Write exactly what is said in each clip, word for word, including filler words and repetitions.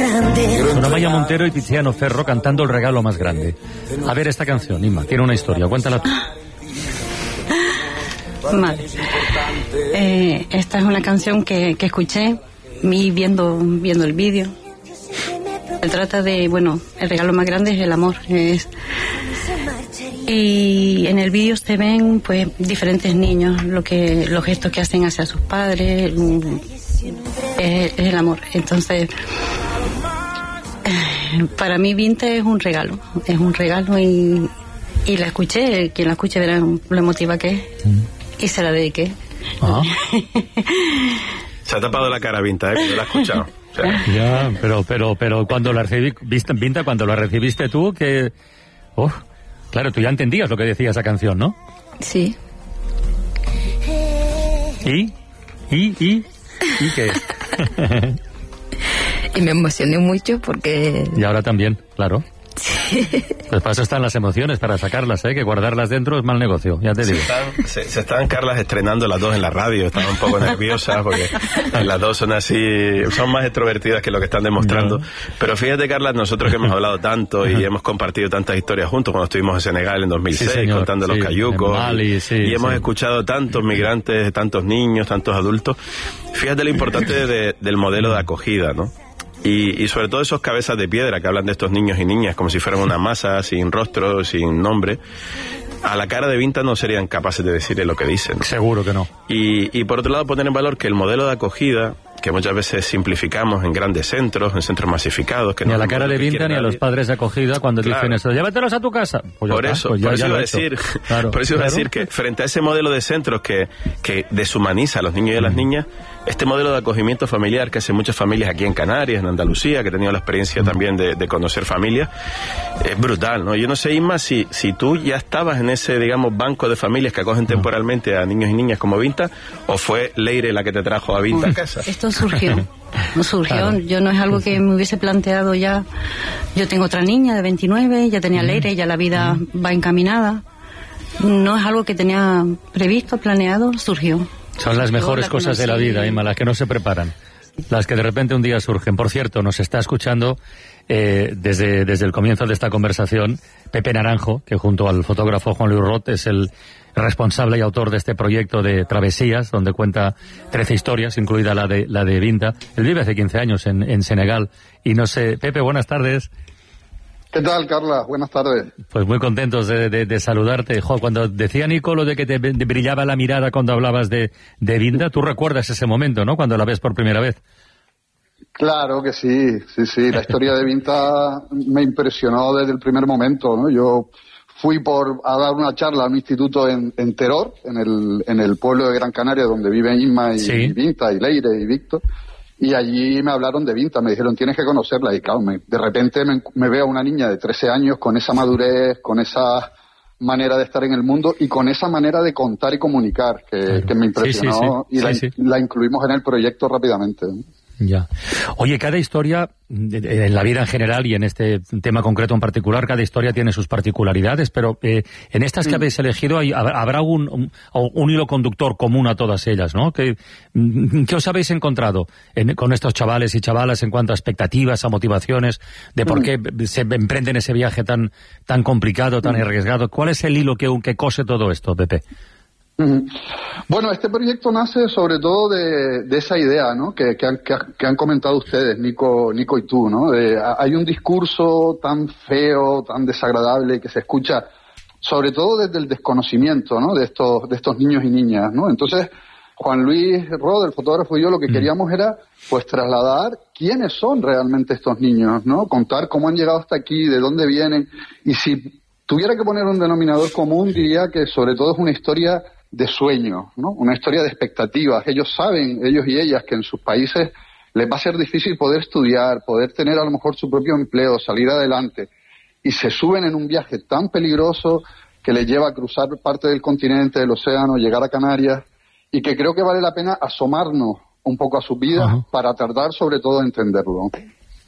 Con Amaya Montero y Tiziano Ferro cantando El regalo más grande. A ver esta canción, Inma, tiene una historia, cuéntala tú. Vale. Eh, esta es una canción que, que escuché vi viendo, viendo el vídeo. Se trata de, bueno, el regalo más grande es el amor. Es, y en el vídeo se ven pues diferentes niños, lo que, los gestos que hacen hacia sus padres, es, es el amor. Entonces, para mí Vinta es un regalo, es un regalo y, y la escuché, quien la escuche verá lo emotiva que es, mm. y se la dediqué. Ah. Se ha tapado la cara Vinta, ¿eh? Cuando la ha escuchado. O sea. Ya, pero, pero, pero cuando la recibiste, Vinta, cuando la recibiste tú, que... Oh, claro, tú ya entendías lo que decía esa canción, ¿no? Sí. ¿Y? ¿Y? ¿Y? ¿Y qué? Y me emocioné mucho porque... Y ahora también, claro. Sí. Pues para eso están las emociones, para sacarlas, ¿eh? Que guardarlas dentro es mal negocio, ya te digo. Se están, se, se están Carlas estrenando las dos en la radio, están un poco nerviosas porque las dos son así, son más extrovertidas que lo que están demostrando. No. Pero fíjate, Carlas, nosotros que hemos hablado tanto y hemos compartido tantas historias juntos cuando estuvimos en Senegal en dos mil seis, sí, contando sí, los cayucos, Mali, sí, y hemos sí. escuchado tantos migrantes, tantos niños, tantos adultos. Fíjate lo importante de, del modelo de acogida, ¿no? Y, y sobre todo esos cabezas de piedra que hablan de estos niños y niñas como si fueran una masa, sin rostro, sin nombre. A la cara de Vinta no serían capaces de decirle lo que dicen. Seguro que no. Y, y por otro lado poner en valor que el modelo de acogida, que muchas veces simplificamos en grandes centros, en centros masificados... Que ni no a la cara de Vinta ni a los padres de acogida cuando claro. dicen eso, llévatelos a tu casa. Pues por, está, eso, pues ya, por eso ya iba a decir, claro, por eso iba claro. a decir que frente a ese modelo de centros que, que deshumaniza a los niños y a las niñas, este modelo de acogimiento familiar que hacen muchas familias aquí en Canarias, en Andalucía, que he tenido la experiencia también de, de conocer familias, es brutal, ¿no? Yo no sé, Inma, si, si tú ya estabas en ese, digamos, banco de familias que acogen temporalmente a niños y niñas como Vinta, o fue Leire la que te trajo a Vinta a casa. Esto surgió, surgió, claro. Yo no es algo que me hubiese planteado ya. Yo tengo otra niña de veintinueve, ya tenía Leire, ya la vida va encaminada. No es algo que tenía previsto, planeado, surgió. Son las mejores cosas de la vida, Inma, las que no se preparan, las que de repente un día surgen. Por cierto, nos está escuchando eh, desde, desde el comienzo de esta conversación Pepe Naranjo, que junto al fotógrafo Juan Luis Rot es el responsable y autor de este proyecto de Travesías, donde cuenta trece historias, incluida la de la de Vinta. Él vive hace quince años en, en Senegal. Y no sé, Pepe, buenas tardes. ¿Qué tal, Carla? Buenas tardes. Pues muy contentos de, de, de saludarte. Jo, cuando decía Nico lo de que te de brillaba la mirada cuando hablabas de, de Vinta, tú recuerdas ese momento, ¿no? Cuando la ves por primera vez. Claro que sí, sí, sí. La historia de Vinta me impresionó desde el primer momento, ¿no? Yo fui por a dar una charla a un instituto en, en Teror, en el, en el pueblo de Gran Canaria, donde viven Inma y, sí. y Vinta, y Leire y Víctor. Y allí me hablaron de Vinta, me dijeron, tienes que conocerla. Y claro, me, de repente me, me veo a una niña de trece años con esa madurez, con esa manera de estar en el mundo y con esa manera de contar y comunicar que, claro. que me impresionó. Sí, sí, sí. Y sí, la, sí. la incluimos en el proyecto rápidamente. Ya. Oye, cada historia, en la vida en general y en este tema concreto en particular, cada historia tiene sus particularidades, pero eh, en estas que habéis elegido hay, habrá un, un, un hilo conductor común a todas ellas, ¿no? ¿Qué, qué os habéis encontrado en, con estos chavales y chavalas en cuanto a expectativas, a motivaciones, de por qué se emprenden ese viaje tan, tan complicado, tan arriesgado? ¿Cuál es el hilo que, que cose todo esto, Pepe? Bueno, este proyecto nace sobre todo de, de esa idea, ¿no? Que, que, han, que, que han comentado ustedes, Nico, Nico y tú, ¿no? De, hay un discurso tan feo, tan desagradable que se escucha, sobre todo desde el desconocimiento, ¿no? De estos, de estos niños y niñas, ¿no? Entonces, Juan Luis Rod, el fotógrafo, y yo lo que queríamos era, pues, trasladar quiénes son realmente estos niños, ¿no? Contar cómo han llegado hasta aquí, de dónde vienen, y si tuviera que poner un denominador común, diría que sobre todo es una historia de sueño, ¿no? Una historia de expectativas. Ellos saben, ellos y ellas, que en sus países les va a ser difícil poder estudiar, poder tener a lo mejor su propio empleo, salir adelante, y se suben en un viaje tan peligroso que les lleva a cruzar parte del continente, del océano, llegar a Canarias, y que creo que vale la pena asomarnos un poco a sus vidas uh-huh. para tardar sobre todo en entenderlo.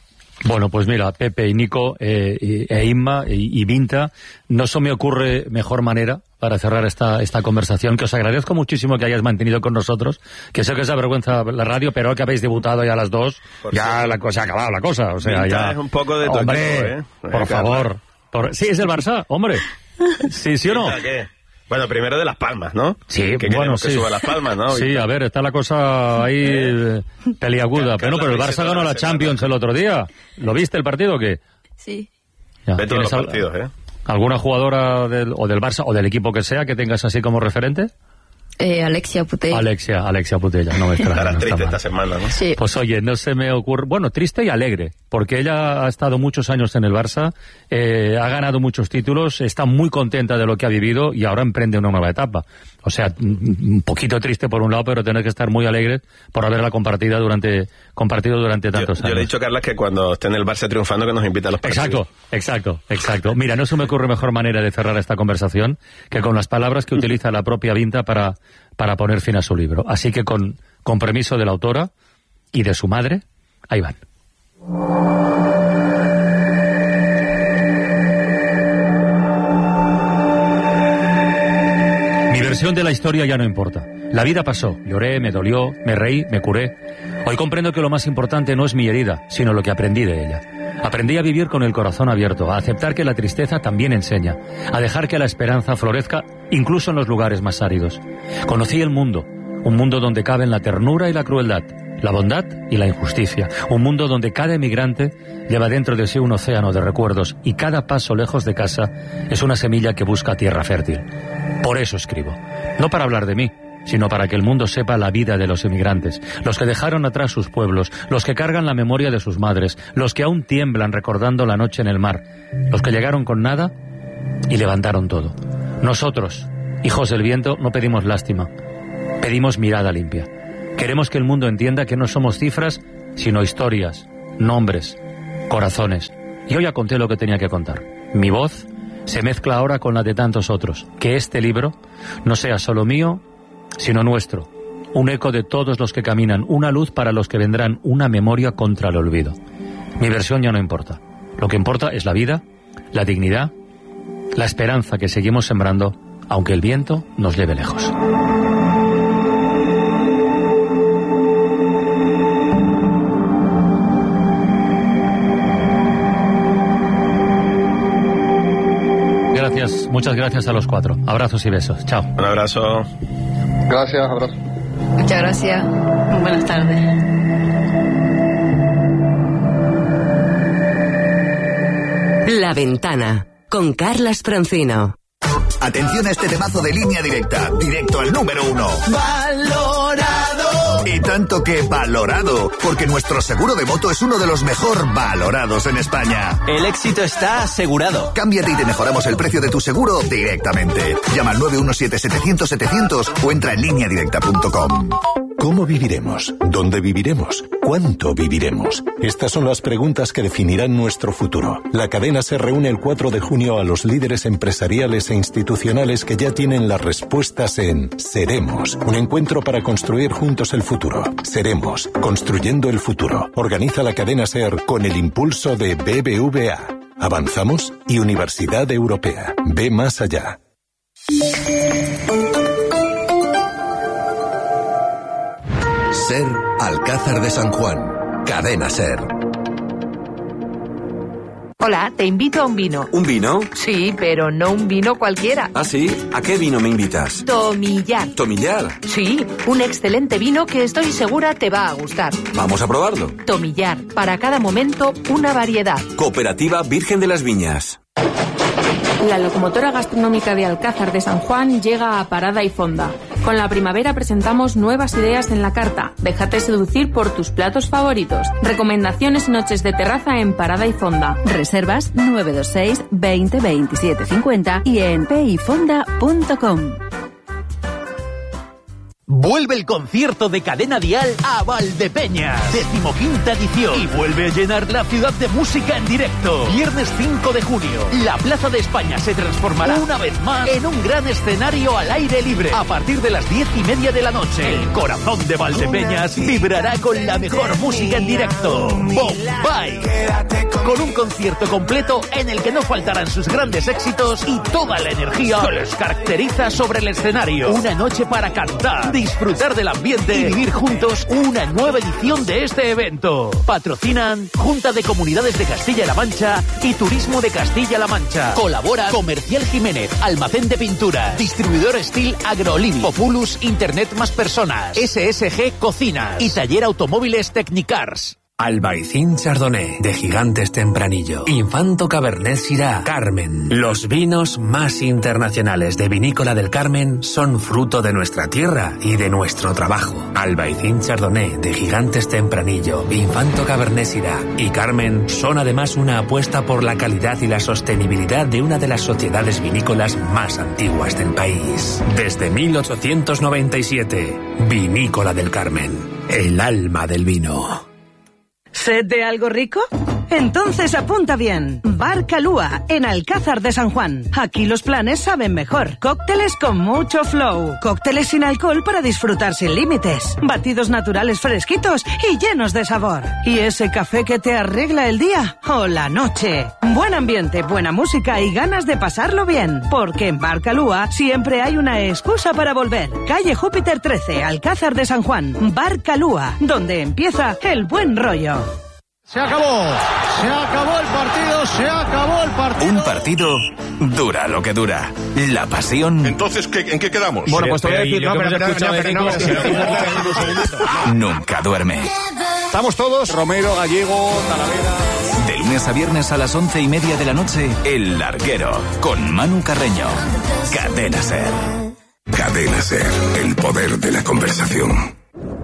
Bueno, pues mira, Pepe y Nico eh, e Inma y, y Vinta, no se me ocurre mejor manera para cerrar esta esta conversación, que os agradezco muchísimo que hayáis mantenido con nosotros, que sé que os avergüenza la radio, pero que habéis debutado ya a las dos, por ya sí. la cosa ha acabado la cosa, o sea, Vinta ya es un poco de tu hombre, equipo, ¿eh? por eh, favor, por... sí, es el Barça, hombre, sí, sí o no. ¿Qué? Bueno, primero de Las Palmas, ¿no? Sí, que bueno, sí. que suba Las Palmas, ¿no? Sí, a ver, está la cosa ahí eh, peliaguda. Pero no, pero el Barça ganó la Champions el otro día. ¿Lo viste el partido o qué? Sí. Ya, Ve todos los partidos, ¿eh? ¿Alguna jugadora del, o del Barça o del equipo que sea que tengas así como referente? Eh, Alexia Putella. Alexia, Alexia Putella, no me extraña. Estarás no triste está esta semana, ¿no? Sí. Pues oye, no se me ocurre... Bueno, triste y alegre, porque ella ha estado muchos años en el Barça, eh, ha ganado muchos títulos, está muy contenta de lo que ha vivido y ahora emprende una nueva etapa. O sea, un poquito triste por un lado, pero tener que estar muy alegre por haberla compartida durante, compartido durante tantos yo, años. Yo le he dicho a Carla que cuando esté en el Barça triunfando que nos invita a los partidos. Exacto, exacto, exacto. Mira, no se me ocurre mejor manera de cerrar esta conversación que con las palabras que utiliza la propia Vinta para, para poner fin a su libro. Así que con, con permiso de la autora y de su madre, ahí van. Mi versión de la historia ya no importa. La vida pasó, lloré, me dolió, me reí, me curé. Hoy comprendo que lo más importante no es mi herida, sino lo que aprendí de ella. Aprendí a vivir con el corazón abierto, a aceptar que la tristeza también enseña, a dejar que la esperanza florezca incluso en los lugares más áridos. Conocí el mundo, un mundo donde caben la ternura y la crueldad, la bondad y la injusticia, un mundo donde cada emigrante lleva dentro de sí un océano de recuerdos y cada paso lejos de casa es una semilla que busca tierra fértil. Por eso escribo, no para hablar de mí, sino para que el mundo sepa la vida de los emigrantes, los que dejaron atrás sus pueblos, los que cargan la memoria de sus madres, los que aún tiemblan recordando la noche en el mar, los que llegaron con nada y levantaron todo. Nosotros, hijos del viento, no pedimos lástima, pedimos mirada limpia. Queremos que el mundo entienda que no somos cifras, sino historias, nombres, corazones. Yo ya conté lo que tenía que contar. Mi voz se mezcla ahora con la de tantos otros. Que este libro no sea solo mío, sino nuestro. Un eco de todos los que caminan, una luz para los que vendrán, una memoria contra el olvido. Mi versión ya no importa. Lo que importa es la vida, la dignidad, la esperanza que seguimos sembrando, aunque el viento nos lleve lejos. Gracias, muchas gracias a los cuatro. Abrazos y besos. Chao. Un abrazo. Gracias, abrazo. Muchas gracias. Buenas tardes. La Ventana, con Carlas Francino. Atención a este temazo de Línea Directa, directo al número uno. ¡Valorado! Y tanto que valorado, porque nuestro seguro de moto es uno de los mejor valorados en España. El éxito está asegurado. Cámbiate y te mejoramos el precio de tu seguro directamente. Llama al nueve uno siete setecientos setecientos o entra en línea directa punto com. ¿Cómo viviremos? ¿Dónde viviremos? ¿Cuánto viviremos? Estas son las preguntas que definirán nuestro futuro. La cadena se reúne el cuatro de junio a los líderes empresariales e institucionales que ya tienen las respuestas en Seremos, un encuentro para construir juntos el futuro. Seremos, construyendo el futuro. Organiza la cadena SER con el impulso de B B V A. Avanzamos y Universidad Europea. Ve más allá. SER, Alcázar de San Juan. Cadena SER. Hola, te invito a un vino. ¿Un vino? Sí, pero no un vino cualquiera. ¿Ah, sí? ¿A qué vino me invitas? Tomillar. ¿Tomillar? Sí, un excelente vino que estoy segura te va a gustar. Vamos a probarlo. Tomillar, para cada momento una variedad. Cooperativa Virgen de las Viñas. La locomotora gastronómica de Alcázar de San Juan llega a Parada y Fonda. Con la primavera presentamos nuevas ideas en la carta. Déjate seducir por tus platos favoritos. Recomendaciones y noches de terraza en Parada y Fonda. Reservas nueve dos seis, veinte, veintisiete, cincuenta y en pifonda punto com. Vuelve el concierto de Cadena Dial a Valdepeñas, decimoquinta edición, y vuelve a llenar la ciudad de música en directo. Viernes cinco de junio, la Plaza de España se transformará una vez más en un gran escenario al aire libre. A partir de las diez y media de la noche, el corazón de Valdepeñas vibrará con la mejor música en directo. Bombay. con un concierto completo en el que no faltarán sus grandes éxitos y toda la energía que les caracteriza sobre el escenario. Una noche para cantar, disfrutar del ambiente y vivir juntos una nueva edición de este evento. Patrocinan Junta de Comunidades de Castilla-La Mancha y Turismo de Castilla-La Mancha. Colabora Comercial Jiménez, Almacén de Pintura, Distribuidor Steel Agroliving, Populus Internet Más Personas, S S G Cocinas y Taller Automóviles Technicars. Albaicín Chardonnay, de Gigantes Tempranillo, Infanto Cabernet Syrah, Carmen. Los vinos más internacionales de Vinícola del Carmen son fruto de nuestra tierra y de nuestro trabajo. Albaicín Chardonnay, de Gigantes Tempranillo, Infanto Cabernet Syrah y Carmen son además una apuesta por la calidad y la sostenibilidad de una de las sociedades vinícolas más antiguas del país. Desde mil ochocientos noventa y siete, Vinícola del Carmen, el alma del vino. ¿Sed de algo rico? Entonces apunta bien. Bar Calúa, en Alcázar de San Juan. Aquí los planes saben mejor. Cócteles con mucho flow. Cócteles sin alcohol para disfrutar sin límites. Batidos naturales fresquitos y llenos de sabor. Y ese café que te arregla el día o la noche. Buen ambiente, buena música y ganas de pasarlo bien. Porque en Bar Calúa siempre hay una excusa para volver. Calle Júpiter trece, Alcázar de San Juan. Bar Calúa, donde empieza el buen rollo. Se acabó, se acabó el partido, se acabó el partido. Un partido dura lo que dura. La pasión... Entonces, ¿qué, ¿en qué quedamos? Bueno, pues te voy a decir... No, pero nunca duerme. Estamos todos, Romero, Gallego, Talavera... De lunes a viernes a las once y media de la noche, El Larguero, con Manu Carreño. Cadena SER. Cadena SER, el poder de la conversación.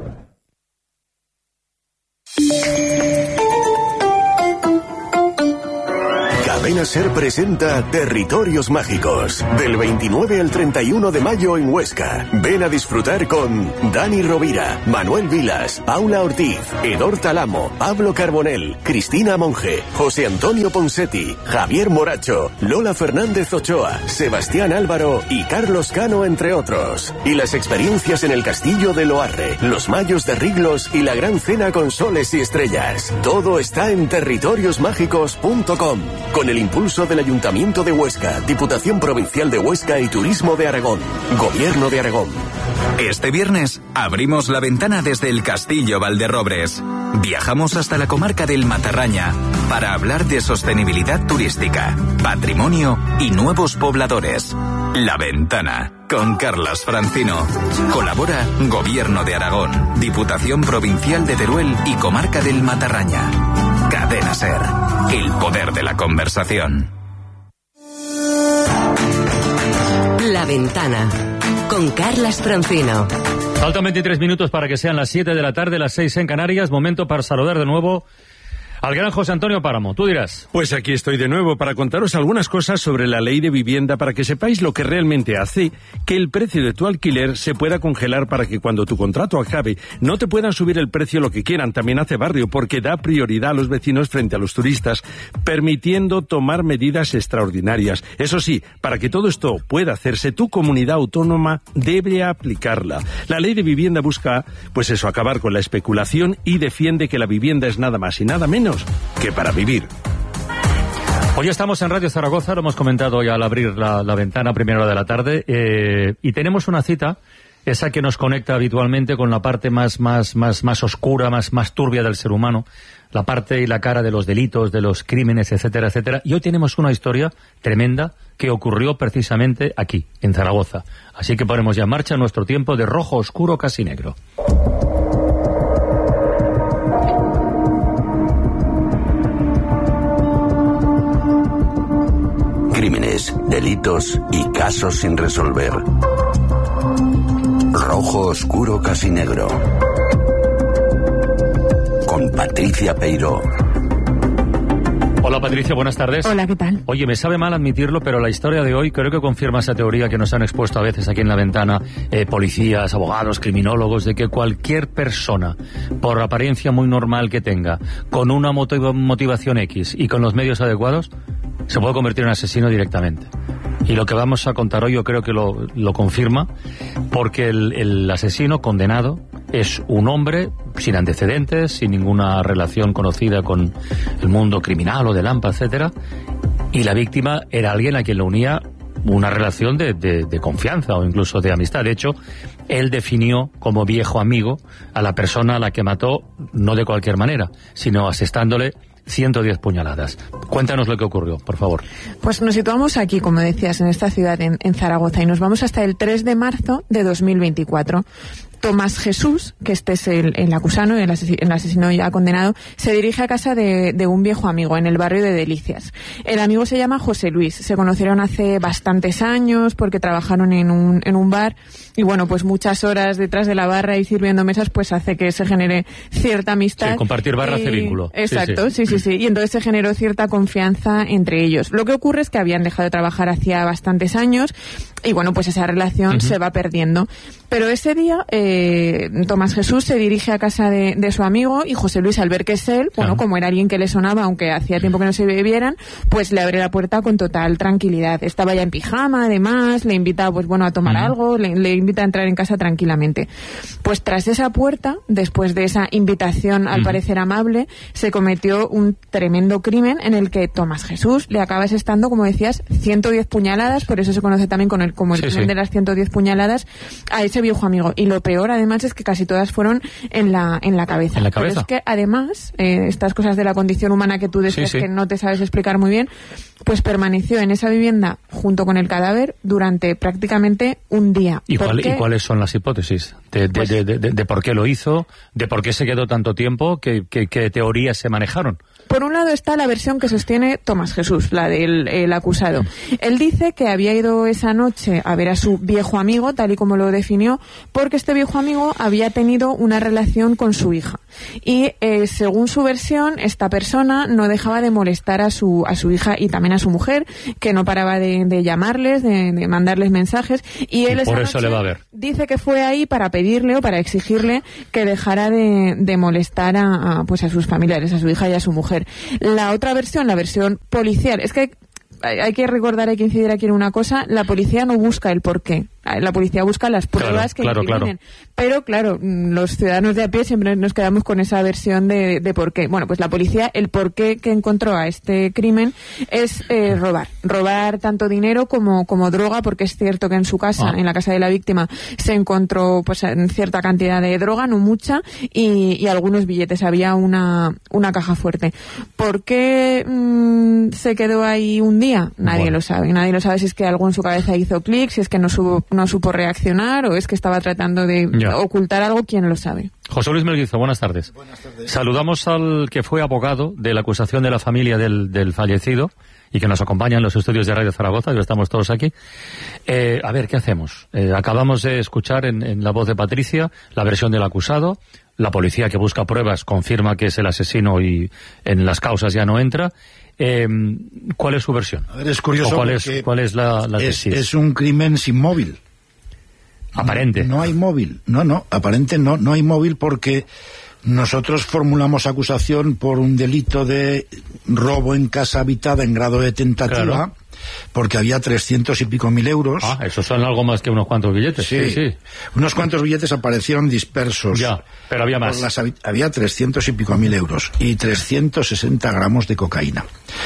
Cadena SER presenta Territorios Mágicos, del veintinueve al treinta y uno de mayo en Huesca. Ven a disfrutar con Dani Rovira, Manuel Vilas, Paula Ortiz, Edor Talamo, Pablo Carbonell, Cristina Monge, José Antonio Ponsetti, Javier Moracho, Lola Fernández Ochoa, Sebastián Álvaro y Carlos Cano, entre otros. Y las experiencias en el Castillo de Loarre, los Mayos de Riglos y la Gran Cena con soles y estrellas. Todo está en territorios mágicos punto com. Con el impulso del Ayuntamiento de Huesca, Diputación Provincial de Huesca y Turismo de Aragón. Gobierno de Aragón. Este viernes abrimos la ventana desde el Castillo Valderrobres. Viajamos hasta la comarca del Matarraña para hablar de sostenibilidad turística, patrimonio y nuevos pobladores. La Ventana, con Carlas Francino. Colabora Gobierno de Aragón, Diputación Provincial de Teruel y Comarca del Matarraña. Cadena SER, el poder de la conversación. La Ventana, con Carlas Francino. Faltan veintitrés minutos para que sean las siete de la tarde, las seis en Canarias. Momento para saludar de nuevo al gran José Antonio Páramo. Tú dirás. Pues aquí estoy de nuevo para contaros algunas cosas sobre la ley de vivienda para que sepáis lo que realmente hace que el precio de tu alquiler se pueda congelar para que cuando tu contrato acabe no te puedan subir el precio lo que quieran. También hace barrio porque da prioridad a los vecinos frente a los turistas, permitiendo tomar medidas extraordinarias. Eso sí, para que todo esto pueda hacerse, tu comunidad autónoma debe aplicarla. La ley de vivienda busca, pues eso, acabar con la especulación y defiende que la vivienda es nada más y nada menos que para vivir. Hoy estamos en Radio Zaragoza, lo hemos comentado hoy al abrir la, la ventana a primera hora de la tarde, eh, y tenemos una cita, esa que nos conecta habitualmente con la parte más, más, más, más oscura, más, más turbia del ser humano, la parte y la cara de los delitos, de los crímenes, etcétera, etcétera. Y hoy tenemos una historia tremenda que ocurrió precisamente aquí, en Zaragoza. Así que ponemos ya en marcha nuestro tiempo de rojo oscuro casi negro. Crímenes, delitos y casos sin resolver. Rojo oscuro casi negro. Con Patricia Peiró. Hola Patricia, buenas tardes. Hola, ¿qué tal? Oye, me sabe mal admitirlo, pero la historia de hoy creo que confirma esa teoría que nos han expuesto a veces aquí en la ventana eh, policías, abogados, criminólogos, de que cualquier persona, por apariencia muy normal que tenga, con una motiv- motivación X y con los medios adecuados, se puede convertir en asesino directamente. Y lo que vamos a contar hoy yo creo que lo, lo confirma, porque el, el asesino condenado es un hombre sin antecedentes, sin ninguna relación conocida con el mundo criminal o de Lampa, etcétera, y la víctima era alguien a quien le unía una relación de, de, de confianza o incluso de amistad. De hecho, él definió como viejo amigo a la persona a la que mató, no de cualquier manera, sino asestándole ciento diez puñaladas. Cuéntanos lo que ocurrió, por favor. Pues nos situamos aquí, como decías, en esta ciudad, en, en Zaragoza, y nos vamos hasta el tres de marzo de dos mil veinticuatro. Tomás Jesús, que este es el, el acusado, el, asesin, el asesino ya condenado, se dirige a casa de, de un viejo amigo en el barrio de Delicias. El amigo se llama José Luis, se conocieron hace bastantes años porque trabajaron en un, en un bar, y bueno, pues muchas horas detrás de la barra y sirviendo mesas pues hace que se genere cierta amistad. Sí, compartir barra y, hace vínculo. Exacto, sí sí. sí, sí, sí, y entonces se generó cierta confianza entre ellos. Lo que ocurre es que habían dejado de trabajar hacía bastantes años, y bueno, pues esa relación uh-huh. se va perdiendo. Pero ese día, eh, Tomás Jesús se dirige a casa de, de su amigo, y José Luis, al ver que es él, bueno, como era alguien que le sonaba, aunque hacía tiempo que no se vieran, pues le abre la puerta con total tranquilidad. Estaba ya en pijama, además, le invita, pues bueno, a tomar uh-huh. algo, le, le invita a entrar en casa tranquilamente. Pues tras esa puerta, después de esa invitación, al uh-huh. parecer amable, se cometió un tremendo crimen en el que Tomás Jesús le acaba asestando, como decías, ciento diez puñaladas, por eso se conoce también con el, como el sí, crimen sí. de las ciento diez puñaladas, a ese viejo amigo. Y lo peor, además, es que casi todas fueron en la en la cabeza. ¿En la cabeza? Pero es que, además, eh, estas cosas de la condición humana que tú decías sí, sí. que no te sabes explicar muy bien, pues permaneció en esa vivienda junto con el cadáver durante prácticamente un día. ¿Y, cuál, ¿y cuáles son las hipótesis? De, de, pues, de, de, de, de por qué lo hizo, de por qué se quedó tanto tiempo, qué, qué, qué teorías se manejaron. Por un lado está la versión que sostiene Tomás Jesús, la del el acusado. Él dice que había ido esa noche a ver a su viejo amigo, tal y como lo definió, porque este viejo amigo había tenido una relación con su hija. Y eh, según su versión, esta persona no dejaba de molestar a su a su hija y también a su mujer, que no paraba de, de llamarles, de, de mandarles mensajes. Y él y esa por eso noche le va a ver. Dice que fue ahí para pedirle o para exigirle que dejara de, de molestar a, a, pues a sus familiares, a su hija y a su mujer. La otra versión, la versión policial, es que hay, hay que recordar, hay que incidir aquí en una cosa: la policía no busca el porqué. La policía busca las pruebas claro, que claro, incriminen. claro. Pero, claro, los ciudadanos de a pie siempre nos quedamos con esa versión de, de por qué. Bueno, pues la policía, el porqué que encontró a este crimen es eh, robar. Robar tanto dinero como, como droga, porque es cierto que en su casa, ah. en la casa de la víctima, se encontró pues cierta cantidad de droga, no mucha, y, y algunos billetes. Había una, una caja fuerte. ¿Por qué mmm, se quedó ahí un día? Nadie bueno. lo sabe. Nadie lo sabe si es que algo en su cabeza hizo clic, si es que no supo no supo reaccionar, o es que estaba tratando de ya. ocultar algo, quién lo sabe. José Luis Melguizo, buenas tardes. Buenas tardes. Saludamos al que fue abogado de la acusación de la familia del, del fallecido y que nos acompaña en los estudios de Radio Zaragoza, que estamos todos aquí. Eh, a ver, ¿qué hacemos? Eh, acabamos de escuchar en, en la voz de Patricia la versión del acusado. La policía, que busca pruebas, confirma que es el asesino y en las causas ya no entra. Eh, ¿Cuál es su versión? A ver, es curioso. ¿Cuál es, cuál es la, la es, tesis? Es un crimen sin móvil. Aparente. No, no hay móvil. No, no, aparente no, no hay móvil, porque nosotros formulamos acusación por un delito de robo en casa habitada en grado de tentativa. Claro. Porque había trescientos y pico mil euros. Ah, eso son algo más que unos cuantos billetes. Sí, sí, sí. Unos cuantos billetes aparecieron dispersos. Ya, pero había más. Las, había trescientos y pico mil euros y trescientos sesenta gramos de cocaína.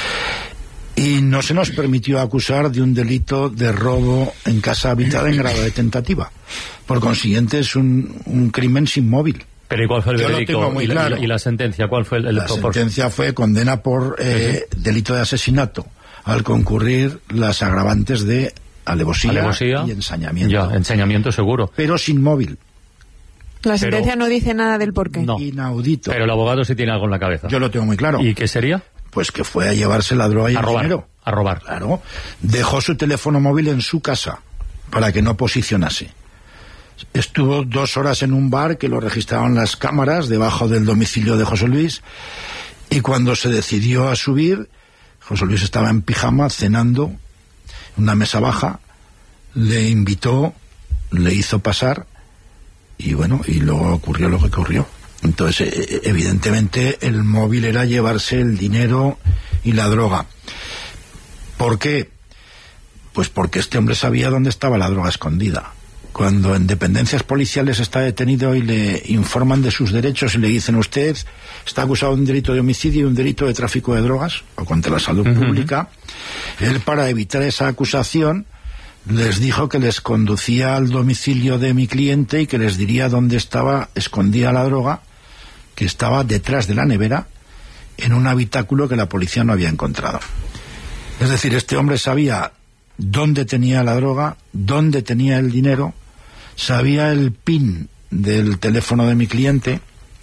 Y no se nos permitió acusar de un delito de robo en casa habitada en grado de tentativa. Por consiguiente, es un, un crimen sin móvil. Pero ¿y cuál fue el Yo veredicto y, claro. la, y la sentencia? ¿Cuál fue el, el La propor... sentencia fue condena por eh, uh-huh. delito de asesinato, al concurrir las agravantes de alevosía, alevosía y ensañamiento. Ya, ensañamiento seguro. Pero sin móvil. La sentencia pero, no dice nada del porqué. No. Inaudito. Pero el abogado sí tiene algo en la cabeza. Yo lo tengo muy claro. ¿Y qué sería? Pues que fue a llevarse la droga y a el robar, dinero. A robar. Claro. Dejó su teléfono móvil en su casa para que no posicionase. Estuvo dos horas en un bar que lo registraban las cámaras debajo del domicilio de José Luis, y cuando se decidió a subir, José Luis estaba en pijama cenando en una mesa baja, le invitó, le hizo pasar y bueno, y luego ocurrió lo que ocurrió. Entonces, evidentemente, el móvil era llevarse el dinero y la droga. ¿Por qué? Pues porque este hombre sabía dónde estaba la droga escondida. cuando en dependencias policiales está detenido y le informan de sus derechos y le dicen: usted está acusado de un delito de homicidio y un delito de tráfico de drogas o contra la salud uh-huh. pública, él, para evitar esa acusación, les dijo que les conducía al domicilio de mi cliente y que les diría dónde estaba escondida la droga, que estaba detrás de la nevera en un habitáculo que la policía no había encontrado. Es decir, este hombre sabía dónde tenía la droga, dónde tenía el dinero, sabía el PIN del teléfono de mi cliente,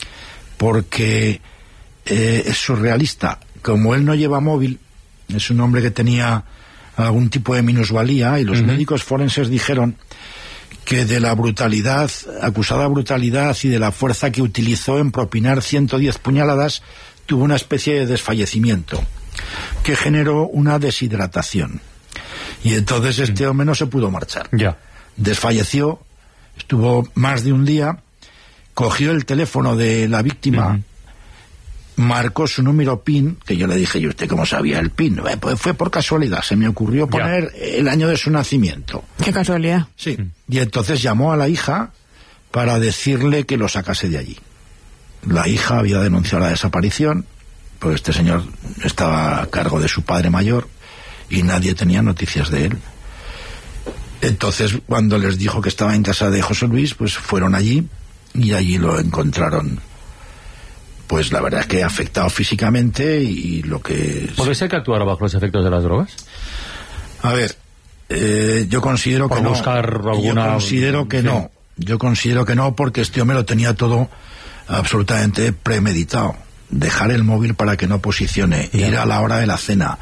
porque eh, es surrealista. Como él no lleva móvil, es un hombre que tenía algún tipo de minusvalía, y los uh-huh. médicos forenses dijeron que de la brutalidad, acusada brutalidad, y de la fuerza que utilizó en propinar ciento diez puñaladas, tuvo una especie de desfallecimiento que generó una deshidratación. Y entonces este hombre no se pudo marchar. Ya. Desfalleció, estuvo más de un día, cogió el teléfono de la víctima, uh-huh. marcó su número PIN, que yo le dije: ¿y usted cómo sabía el PIN? Eh, pues fue por casualidad, se me ocurrió poner ya. el año de su nacimiento. Qué casualidad. Sí, y entonces llamó a la hija para decirle que lo sacase de allí. La hija había denunciado la desaparición, pues este señor estaba a cargo de su padre mayor y nadie tenía noticias de él. Entonces, cuando les dijo que estaba en casa de José Luis, pues fueron allí y allí lo encontraron, pues la verdad es que afectado físicamente. Y lo que... ¿Puede ser que actuara bajo los efectos de las drogas? A ver, eh, yo considero Por que no. buscar alguna... Yo considero que sí. no. Yo considero que no, porque este hombre lo tenía todo absolutamente premeditado. Dejar el móvil para que no posicione, yeah. ir a la hora de la cena,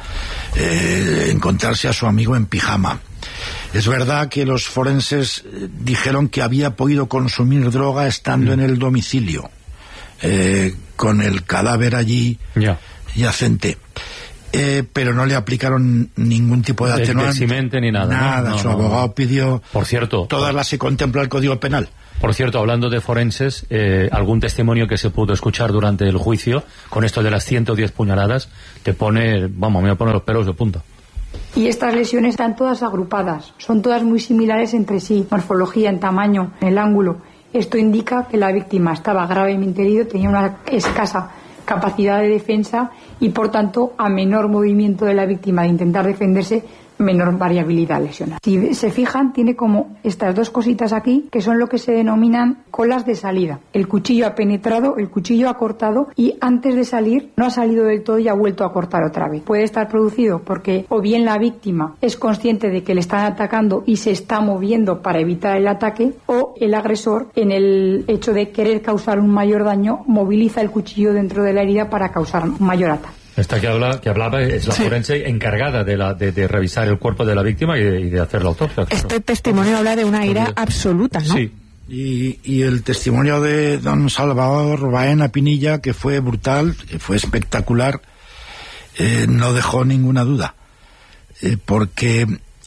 eh, encontrarse a su amigo en pijama. Es verdad que los forenses dijeron que había podido consumir droga estando mm. en el domicilio, eh, con el cadáver allí yeah. yacente. Eh, pero no le aplicaron ningún tipo de atenuante. Ni nada. Nada, ¿no? su no, abogado no. pidió... Por cierto... Todas las se contempla el Código Penal. Por cierto, hablando de forenses, eh, algún testimonio que se pudo escuchar durante el juicio, con esto de las ciento diez puñaladas, te pone, vamos, me pone los pelos de punta. Y estas lesiones están todas agrupadas, son todas muy similares entre sí, morfología, en tamaño, en el ángulo. Esto indica que la víctima estaba gravemente herida, tenía una escasa capacidad de defensa y, por tanto, a menor movimiento de la víctima de intentar defenderse, menor variabilidad lesional. Si se fijan, tiene como estas dos cositas aquí, que son lo que se denominan colas de salida. El cuchillo ha penetrado, el cuchillo ha cortado, y antes de salir no ha salido del todo y ha vuelto a cortar otra vez. Puede estar producido porque o bien la víctima es consciente de que le están atacando y se está moviendo para evitar el ataque, o el agresor, en el hecho de querer causar un mayor daño, moviliza el cuchillo dentro de la herida para causar un mayor ataque. Esta que, habla, que hablaba es la sí. forense encargada de, la, de, de revisar el cuerpo de la víctima y de, y de hacer la autopsia. Claro. Este testimonio habla de una ira absoluta, ¿no? Sí. Y, y el testimonio de don Salvador Baena Pinilla, que fue brutal, que fue espectacular, eh, no dejó ninguna duda. Eh, porque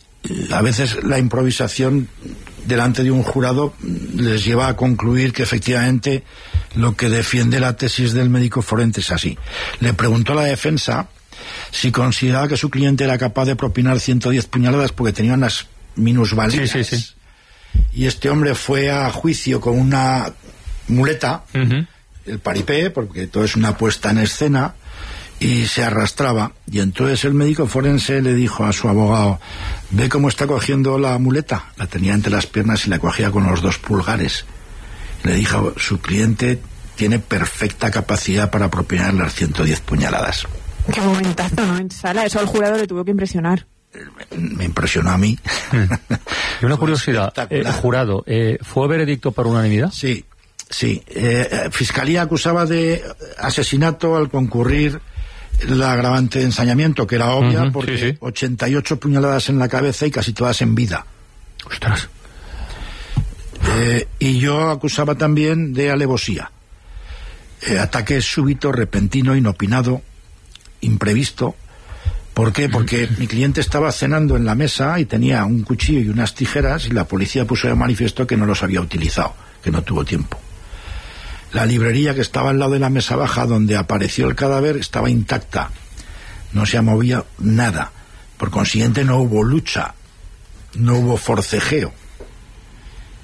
a veces la improvisación delante de un jurado les lleva a concluir que efectivamente lo que defiende la tesis del médico forense es así. Le preguntó a la defensa si consideraba que su cliente era capaz de propinar ciento diez puñaladas porque tenía unas minusvalías. Sí, sí, sí. Y este hombre fue a juicio con una muleta, uh-huh. el paripé, porque todo es una puesta en escena, y se arrastraba. Y entonces el médico forense le dijo a su abogado: ve cómo está cogiendo la muleta. La tenía entre las piernas y la cogía con los dos pulgares. Le dijo: su cliente tiene perfecta capacidad para propinar las ciento diez puñaladas. Qué momentazo, ¿no? En sala, eso al jurado le tuvo que impresionar. Me impresionó a mí. Y una curiosidad, eh, jurado, eh, ¿fue veredicto por unanimidad? Sí, sí. Eh, Fiscalía acusaba de asesinato al concurrir la agravante de ensañamiento, que era obvia, uh-huh, porque sí, sí. ochenta y ocho puñaladas en la cabeza y casi todas en vida. ¡Ostras! Eh, y yo acusaba también de alevosía. Eh, ataque súbito, repentino, inopinado, imprevisto. ¿Por qué? Porque mi cliente estaba cenando en la mesa y tenía un cuchillo y unas tijeras, y la policía puso de manifiesto que no los había utilizado, que no tuvo tiempo. La librería que estaba al lado de la mesa baja donde apareció el cadáver estaba intacta, no se movía nada. Por consiguiente no hubo lucha, no hubo forcejeo.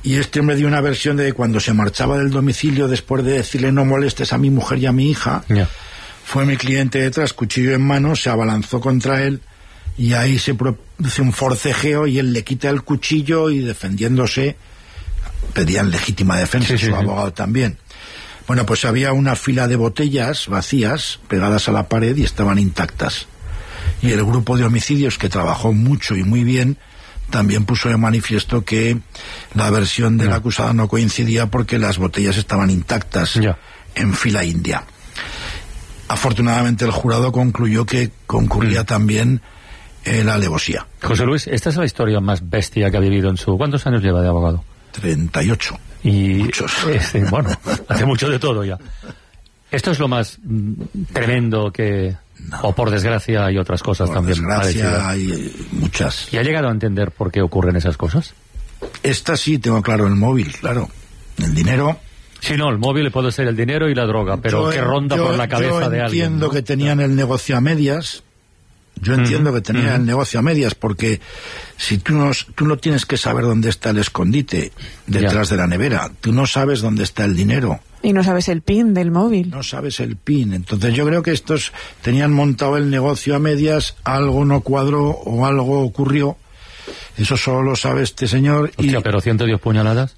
Y este hombre dio una versión de cuando se marchaba del domicilio después de decirle no molestes a mi mujer y a mi hija, yeah. fue mi cliente detrás, cuchillo en mano, se abalanzó contra él y ahí se produce un forcejeo y él le quita el cuchillo y defendiéndose pedían legítima defensa, sí, su sí, abogado sí. también. Bueno, pues había una fila de botellas vacías pegadas a la pared y estaban intactas. Y el grupo de homicidios, que trabajó mucho y muy bien, también puso de manifiesto que la versión del yeah. acusado no coincidía porque las botellas estaban intactas yeah. en fila india. Afortunadamente el jurado concluyó que concurría mm. también eh, la alevosía. José Luis, esta es la historia más bestia que ha vivido en su... ¿Cuántos años lleva de abogado? treinta y ocho. Y Muchos. Este, bueno, hace mucho de todo ya. ¿Esto es lo más mm, tremendo que... No. O por desgracia hay otras cosas por también desgracia hay muchas. ¿Y ha llegado a entender por qué ocurren esas cosas? Esta sí, tengo claro, el móvil, claro. El dinero... Sí, no, el móvil puede ser el dinero y la droga, pero yo, que ronda yo, por la cabeza de alguien. Yo entiendo ¿no? que tenían el negocio a medias. Yo entiendo mm, que tenían mm. el negocio a medias, porque si tú no, tú no tienes que saber dónde está el escondite detrás ya. de la nevera, tú no sabes dónde está el dinero. Y no sabes el PIN del móvil. No sabes el PIN. Entonces yo creo que estos tenían montado el negocio a medias, algo no cuadró o algo ocurrió. Eso solo lo sabe este señor. Hostia, y... pero ciento diez puñaladas.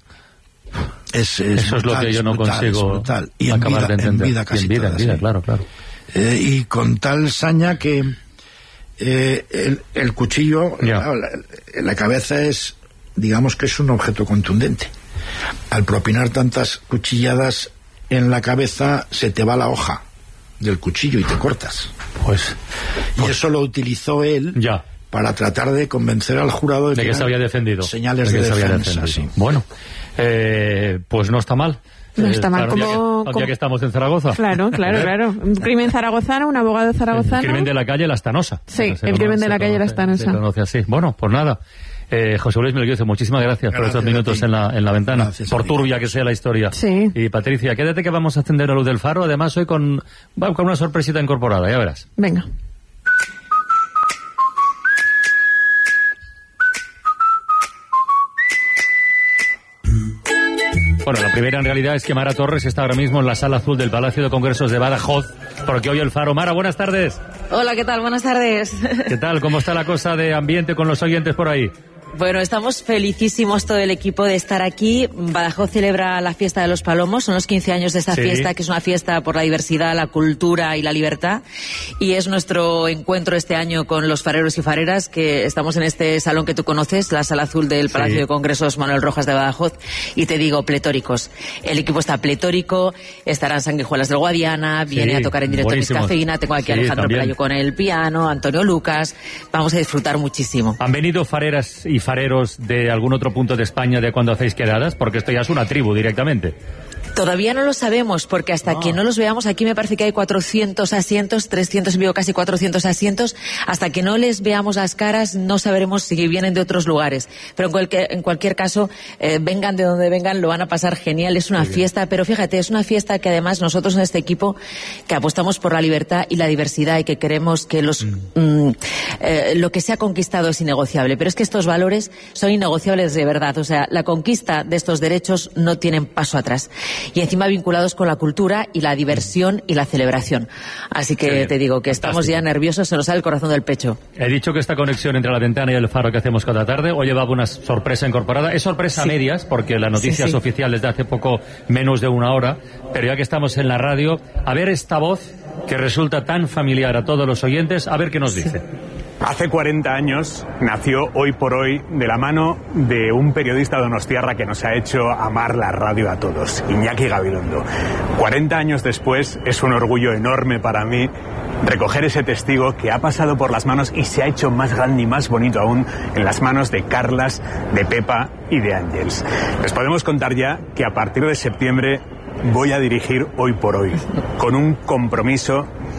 Es, es Eso brutal, es lo que yo no brutal, consigo y acabar vida, de entender. En vida casi y en vida, todas, en vida, sí. claro, claro. Eh, y con tal saña que eh, el, el cuchillo, yeah. la, la cabeza es, digamos que es un objeto contundente. Al propinar tantas cuchilladas en la cabeza, se te va la hoja del cuchillo y te cortas. Pues, y pues, eso lo utilizó él ya. para tratar de convencer al jurado de, de que, que se había defendido. Señales de, de defensa, sí. Bueno, eh, pues no está mal. No está mal, eh, como... Ya que, como... que estamos en Zaragoza. Claro, claro, claro. Un crimen zaragozano, un abogado zaragozano. El crimen de la calle Lastanosa. Sí, el crimen de la calle Lastanosa. Se conoce así. Bueno, pues nada. Eh, José Luis Melguioso, muchísimas gracias, gracias por estos minutos en la, en la ventana. Gracias por turbia que sea la historia. Sí. Y Patricia, quédate que vamos a encender la luz del faro. Además, hoy con, con una sorpresita incorporada, ya verás. Venga. Bueno, la primera en realidad es que Mara Torres está ahora mismo en la sala azul del Palacio de Congresos de Badajoz, porque hoy el faro. Mara, buenas tardes. Hola, ¿qué tal? Buenas tardes. ¿Qué tal? ¿Cómo está la cosa de ambiente con los oyentes por ahí? Bueno, estamos felicísimos todo el equipo de estar aquí. Badajoz celebra la fiesta de los palomos, son los quince años de esta sí. fiesta, que es una fiesta por la diversidad, la cultura y la libertad. Y es nuestro encuentro este año con los fareros y fareras, que estamos en este salón que tú conoces, la sala azul del Palacio sí. de Congresos Manuel Rojas de Badajoz. Y te digo, pletóricos. El equipo está pletórico, estarán Sanguijuelas del Guadiana, viene sí, a tocar en directo Miss Cafeína, tengo aquí a sí, Alejandro Pelayo con el piano, Antonio Lucas. Vamos a disfrutar muchísimo. ¿Han venido fareras y fareros de algún otro punto de España de cuando hacéis quedadas? Porque esto ya es una tribu directamente. Todavía no lo sabemos, porque hasta oh. que no los veamos, aquí me parece que hay cuatrocientos asientos, trescientos, vivo casi cuatrocientos asientos, hasta que no les veamos las caras no sabremos si vienen de otros lugares. Pero en cualquier, en cualquier caso, eh, vengan de donde vengan, lo van a pasar genial, es una fiesta, pero fíjate, es una fiesta que además nosotros en este equipo, que apostamos por la libertad y la diversidad y que queremos que los mm. Mm, eh, lo que se ha conquistado es innegociable, pero es que estos valores son innegociables de verdad, o sea, la conquista de estos derechos no tienen paso atrás. Y encima vinculados con la cultura y la diversión y la celebración. Así que sí, te digo que fantástico. Estamos ya nerviosos, se nos sale el corazón del pecho. He dicho que esta conexión entre la ventana y el faro que hacemos cada tarde hoy llevaba una sorpresa incorporada. Es sorpresa sí. a medias, porque la noticia sí, sí. es oficial desde hace poco menos de una hora, pero ya que estamos en la radio, a ver esta voz que resulta tan familiar a todos los oyentes, a ver qué nos dice. Sí. Hace cuarenta años nació Hoy por Hoy de la mano de un periodista donostiarra que nos ha hecho amar la radio a todos, Iñaki Gabilondo. cuarenta años después es un orgullo enorme para mí recoger ese testigo que ha pasado por las manos y se ha hecho más grande y más bonito aún en las manos de Carlas, de Pepa y de Ángels. Les podemos contar ya que a partir de septiembre voy a dirigir Hoy por Hoy, con un compromiso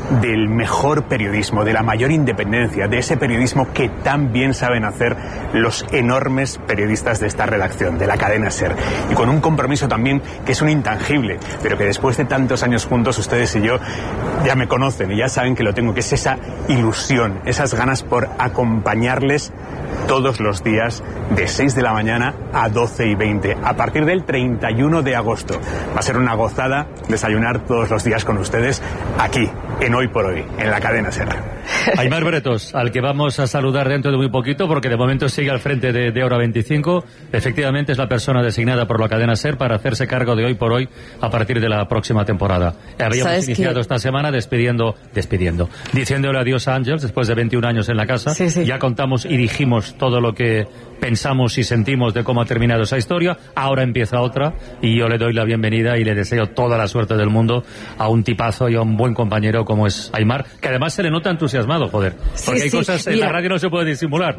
del mejor periodismo, de la mayor independencia, de ese periodismo que tan bien saben hacer los enormes periodistas de esta redacción, de la cadena SER. Y con un compromiso también que es un intangible, pero que después de tantos años juntos, ustedes y yo ya me conocen y ya saben que lo tengo, que es esa ilusión, esas ganas por acompañarles todos los días de seis de la mañana a doce y veinte, a partir del treinta y uno de agosto. Va a ser una gozada desayunar todos los días con ustedes aquí, en Hoy por Hoy, en la cadena SER. Aimar Bretos, al que vamos a saludar dentro de muy poquito, porque de momento sigue al frente de, de Hora veinticinco. Efectivamente es la persona designada por la cadena SER para hacerse cargo de Hoy por Hoy a partir de la próxima temporada. Habíamos iniciado que... esta semana despidiendo, despidiendo, diciéndole adiós a Ángels después de veintiún años en la casa. Sí, sí. Ya contamos y dijimos todo lo que pensamos y sentimos de cómo ha terminado esa historia. Ahora empieza otra y yo le doy la bienvenida y le deseo toda la suerte del mundo a un tipazo y a un buen compañero como es Aimar, que además se le nota entusiasmado, joder, porque sí, hay sí. cosas en Mira, la radio no se puede disimular.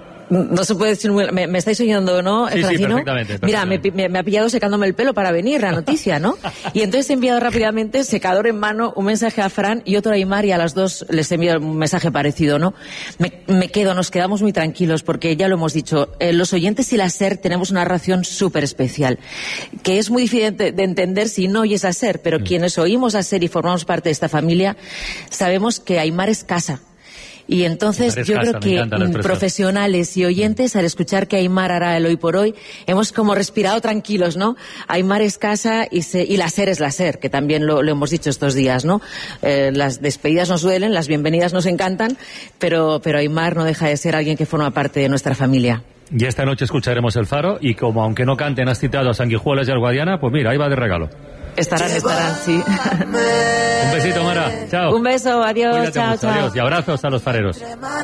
No se puede disimular. ¿Me, me estáis oyendo, no, sí, sí, perfectamente, perfectamente. Mira, me, me, me ha pillado secándome el pelo para venir la noticia, ¿no? Y entonces he enviado rápidamente, secador en mano, un mensaje a Fran y otro a Aimar, y a las dos les he enviado un mensaje parecido, ¿no? Me, me quedo, nos quedamos muy tranquilos porque ya lo hemos dicho, eh, los oyentes y la SER tenemos una relación súper especial, que es muy difícil de, de entender si no oyes a SER, pero mm. quienes oímos a SER y formamos parte de esta familia, sabemos que Aimar es casa. Y entonces yo casa, creo que profesionales y oyentes, al escuchar que Aimar hará el Hoy por Hoy, hemos como respirado tranquilos, ¿no? Aimar es casa y, se, y la SER es la SER, que también lo, lo hemos dicho estos días, ¿no? Eh, las despedidas nos duelen, las bienvenidas nos encantan, pero, pero Aimar no deja de ser alguien que forma parte de nuestra familia. Y esta noche escucharemos El Faro, y como aunque no canten has citado a Sanguijuelas y al Guadiana, pues mira, ahí va de regalo. Estarán, estarán, sí. Un besito, Mara. Chao. Un beso, adiós, Cuídate chao, mucho, chao. Adiós. Y abrazos a los fareros.